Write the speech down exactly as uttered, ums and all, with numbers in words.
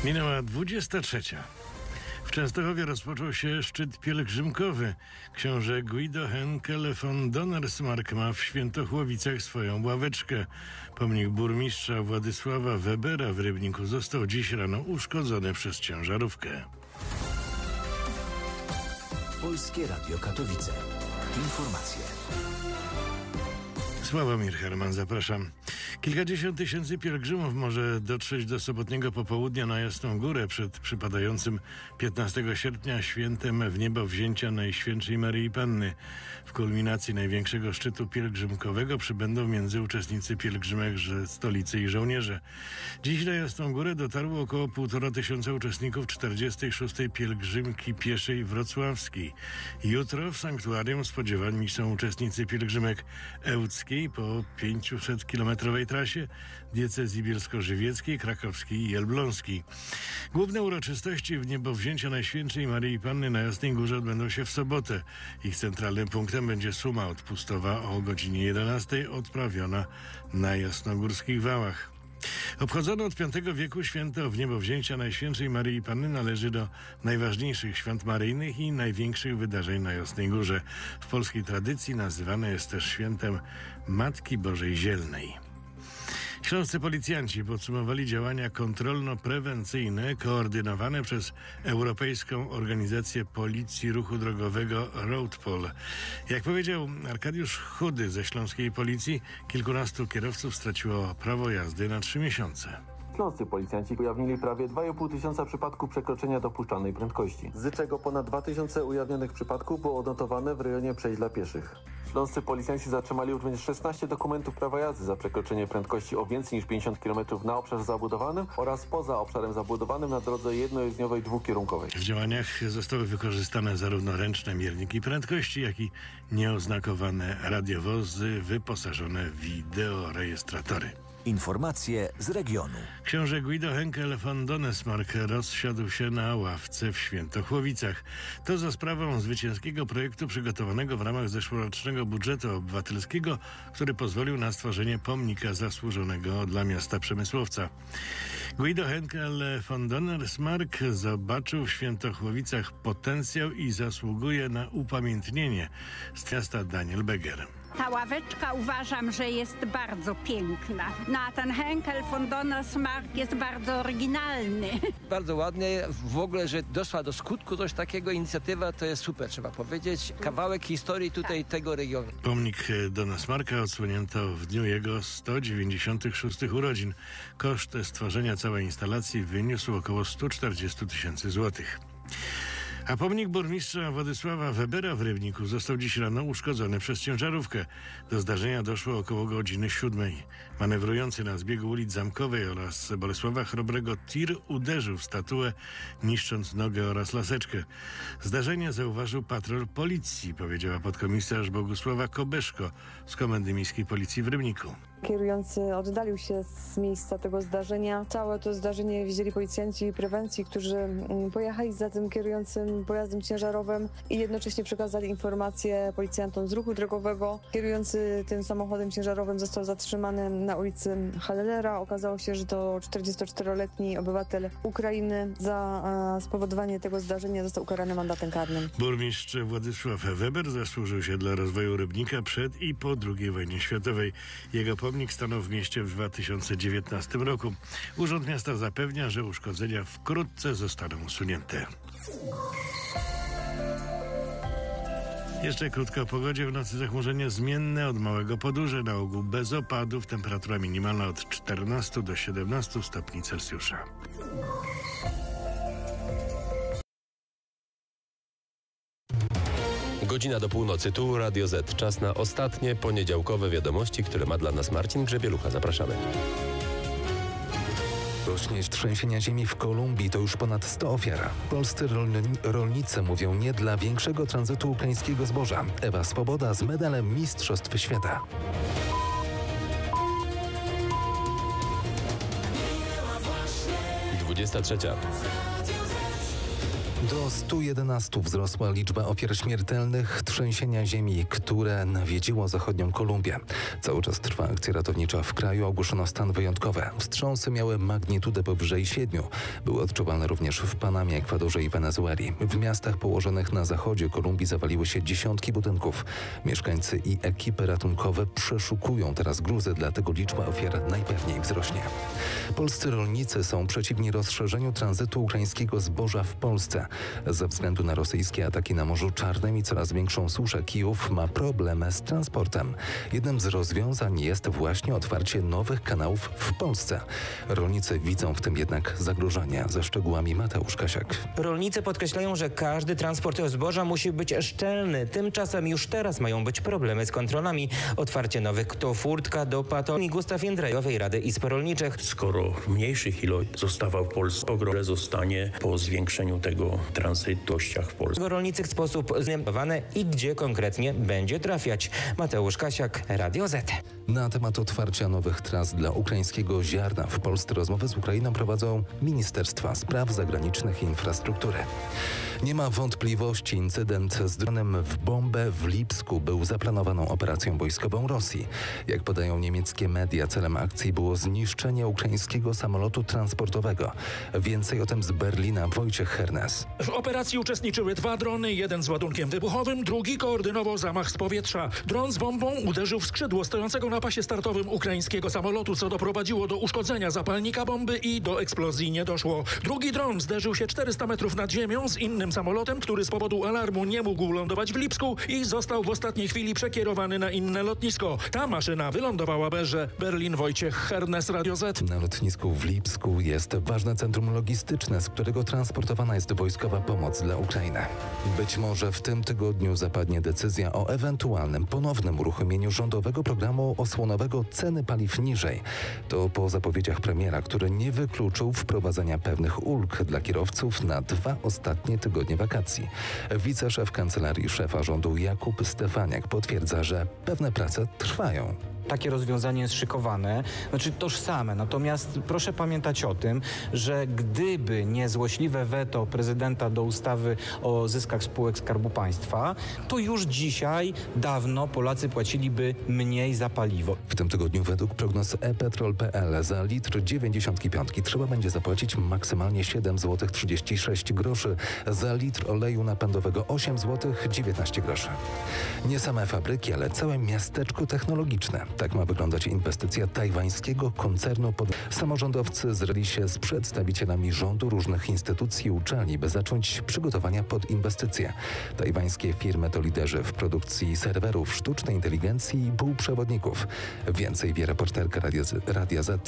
Minęła dwudziesta trzecia. W Częstochowie rozpoczął się szczyt pielgrzymkowy. Książę Guido Henkel von Donnersmarck ma w Świętochłowicach swoją ławeczkę. Pomnik burmistrza Władysława Webera w Rybniku został dziś rano uszkodzony przez ciężarówkę. Polskie Radio Katowice. Informacje. Sławomir Herman, zapraszam. Kilkadziesiąt tysięcy pielgrzymów może dotrzeć do sobotniego popołudnia na Jasną Górę przed przypadającym piętnastego sierpnia świętem wniebowzięcia Najświętszej Maryi Panny. W kulminacji największego szczytu pielgrzymkowego przybędą między uczestnicy pielgrzymek ze stolicy i żołnierze. Dziś na Jasną Górę dotarło około półtora tysiąca uczestników czterdziestej szóstej pielgrzymki pieszej wrocławskiej. Jutro w sanktuarium spodziewani są uczestnicy pielgrzymek ełckiej po pięciusetkilometrowej trasie, diecezji bielsko-żywieckiej, krakowskiej i elbląskiej. Główne uroczystości wniebowzięcia Najświętszej Maryi Panny na Jasnej Górze odbędą się w sobotę. Ich centralnym punktem będzie suma odpustowa o godzinie jedenastej, odprawiona na jasnogórskich wałach. Obchodzone od piątego wieku święto wniebowzięcia Najświętszej Maryi Panny należy do najważniejszych świąt maryjnych i największych wydarzeń na Jasnej Górze. W polskiej tradycji nazywane jest też świętem Matki Bożej Zielnej. Śląscy policjanci podsumowali działania kontrolno-prewencyjne koordynowane przez Europejską Organizację Policji Ruchu Drogowego RoadPol. Jak powiedział Arkadiusz Chudy ze śląskiej policji, kilkunastu kierowców straciło prawo jazdy na trzy miesiące. Śląscy policjanci ujawnili prawie dwa i pół tysiąca przypadków przekroczenia dopuszczalnej prędkości, z czego ponad dwa tysiące ujawnionych przypadków było odnotowane w rejonie przejść dla pieszych. Śląscy policjanci zatrzymali również szesnaście dokumentów prawa jazdy za przekroczenie prędkości o więcej niż pięćdziesiąt kilometrów na obszarze zabudowanym oraz poza obszarem zabudowanym na drodze jednojezdniowej dwukierunkowej. W działaniach zostały wykorzystane zarówno ręczne mierniki prędkości, jak i nieoznakowane radiowozy wyposażone w wideorejestratory. Informacje z regionu. Książę Guido Henkel von Donnersmarck rozsiadł się na ławce w Świętochłowicach. To za sprawą zwycięskiego projektu przygotowanego w ramach zeszłorocznego budżetu obywatelskiego, który pozwolił na stworzenie pomnika zasłużonego dla miasta przemysłowca. Guido Henkel von Donnersmarck zobaczył w Świętochłowicach potencjał i zasługuje na upamiętnienie. Z miasta Daniel Beger. Ta ławeczka uważam, że jest bardzo piękna. No a ten Henkel von Donnersmarck jest bardzo oryginalny. Bardzo ładnie. W ogóle, że doszła do skutku coś takiego, inicjatywa, to jest super, trzeba powiedzieć. Kawałek historii tutaj tak. tego regionu. Pomnik Donnersmarcka odsłonięto w dniu jego sto dziewięćdziesiątych szóstych urodzin. Koszt stworzenia całej instalacji wyniósł około sto czterdzieści tysięcy złotych. A pomnik burmistrza Władysława Webera w Rybniku został dziś rano uszkodzony przez ciężarówkę. Do zdarzenia doszło około godziny siódmej. Manewrujący na zbiegu ulic Zamkowej oraz Bolesława Chrobrego tir uderzył w statuę, niszcząc nogę oraz laseczkę. Zdarzenie zauważył patrol policji, powiedziała podkomisarz Bogusława Kobeszko z Komendy Miejskiej Policji w Rybniku. Kierujący oddalił się z miejsca tego zdarzenia. Całe to zdarzenie widzieli policjanci prewencji, którzy pojechali za tym kierującym pojazdem ciężarowym i jednocześnie przekazali informacje policjantom z ruchu drogowego. Kierujący tym samochodem ciężarowym został zatrzymany na ulicy Hallera. Okazało się, że to czterdziestoczteroletni obywatel Ukrainy. Za spowodowanie tego zdarzenia został ukarany mandatem karnym. Burmistrz Władysław Weber zasłużył się dla rozwoju Rybnika przed i po drugiej wojnie światowej. Jego pomnik stanął w mieście w dwa tysiące dziewiętnastym roku. Urząd Miasta zapewnia, że uszkodzenia wkrótce zostaną usunięte. Jeszcze krótko o pogodzie. W nocy zachmurzenie zmienne od małego podurze, na ogół bez opadów. Temperatura minimalna od czternastu do siedemnastu stopni Celsjusza. Godzina do północy, tu Radio Z. Czas na ostatnie poniedziałkowe wiadomości, które ma dla nas Marcin Grzebielucha. Zapraszamy. Rośnie trzęsienia ziemi w Kolumbii, to już ponad sto ofiar. Polscy rolni- rolnicy mówią nie dla większego tranzytu ukraińskiego zboża. Ewa Swoboda z medalem Mistrzostw Świata. dwudziesta trzecia. Do stu jedenastu wzrosła liczba ofiar śmiertelnych trzęsienia ziemi, które nawiedziło zachodnią Kolumbię. Cały czas trwa akcja ratownicza w kraju, ogłoszono stan wyjątkowy. Wstrząsy miały magnitudę powyżej siedmiu. Były odczuwalne również w Panamie, Ekwadorze i Wenezueli. W miastach położonych na zachodzie Kolumbii zawaliły się dziesiątki budynków. Mieszkańcy i ekipy ratunkowe przeszukują teraz gruzy, dlatego liczba ofiar najpewniej wzrośnie. Polscy rolnicy są przeciwni rozszerzeniu tranzytu ukraińskiego zboża w Polsce. Ze względu na rosyjskie ataki na Morzu Czarnym i coraz większą suszę Kijów ma problemy z transportem. Jednym z rozwiązań jest właśnie otwarcie nowych kanałów w Polsce. Rolnicy widzą w tym jednak zagrożenia. Ze szczegółami Mateusz Kasiak. Rolnicy podkreślają, że każdy transport zboża musi być szczelny. Tymczasem już teraz mają być problemy z kontrolami. Otwarcie nowych to furtka do Patoni. Gustaw Jędrajowej Rady Izb Rolniczych. Skoro mniejszych ilość zostawa w Polsce, ogromne zostanie po zwiększeniu tego tranzytościach w Polsce. Rolnicy w sposób zniepokojony i gdzie konkretnie będzie trafiać. Mateusz Kasiak, Radio Z. Na temat otwarcia nowych tras dla ukraińskiego ziarna w Polsce rozmowy z Ukrainą prowadzą Ministerstwa Spraw Zagranicznych i Infrastruktury. Nie ma wątpliwości, incydent z dronem w bombę w Lipsku był zaplanowaną operacją wojskową Rosji. Jak podają niemieckie media, celem akcji było zniszczenie ukraińskiego samolotu transportowego. Więcej o tym z Berlina Wojciech Hernes. W operacji uczestniczyły dwa drony, jeden z ładunkiem wybuchowym, drugi koordynował zamach z powietrza. Dron z bombą uderzył w skrzydło stojącego na pasie startowym ukraińskiego samolotu, co doprowadziło do uszkodzenia zapalnika bomby i do eksplozji nie doszło. Drugi dron zderzył się czterysta metrów nad ziemią z innym samolotem, który z powodu alarmu nie mógł lądować w Lipsku i został w ostatniej chwili przekierowany na inne lotnisko. Ta maszyna wylądowała w Berze. Berlin, Wojciech Hernes, Radio Z. Na lotnisku w Lipsku jest ważne centrum logistyczne, z którego transportowana jest wojskowa pomoc dla Ukrainy. Być może w tym tygodniu zapadnie decyzja o ewentualnym ponownym uruchomieniu rządowego programu osłonowego ceny paliw niżej. To po zapowiedziach premiera, który nie wykluczył wprowadzenia pewnych ulg dla kierowców na dwa ostatnie tygodnie wakacji. Wiceszef Kancelarii Szefa Rządu Jakub Stefaniak potwierdza, że pewne prace trwają. Takie rozwiązanie jest szykowane, znaczy tożsame. Natomiast proszę pamiętać o tym, że gdyby nie złośliwe weto prezydenta do ustawy o zyskach spółek Skarbu Państwa, to już dzisiaj dawno Polacy płaciliby mniej za paliwo. W tym tygodniu według prognoz e petrol kropka pe el za litr dziewięćdziesiątki piątki trzeba będzie zapłacić maksymalnie siedem złotych trzydzieści sześć groszy, za litr oleju napędowego osiem złotych dziewiętnaście groszy. Nie same fabryki, ale całe miasteczko technologiczne. Tak ma wyglądać inwestycja tajwańskiego koncernu. Pod... Samorządowcy zryli się z przedstawicielami rządu, różnych instytucji i uczelni, by zacząć przygotowania pod inwestycje. Tajwańskie firmy to liderzy w produkcji serwerów sztucznej inteligencji i półprzewodników. Więcej wie reporterka Radia Z.